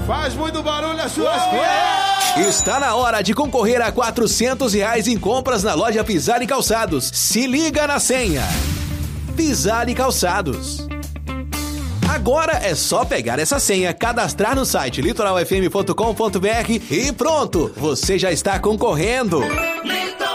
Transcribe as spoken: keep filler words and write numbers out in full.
Faz muito barulho as suas coisas. Está na hora de concorrer a quatrocentos reais em compras na loja Pisani Calçados. Se liga na senha. Pisani Calçados. Agora é só pegar essa senha, cadastrar no site litoral f m ponto com ponto b r e pronto, você já está concorrendo. Litoral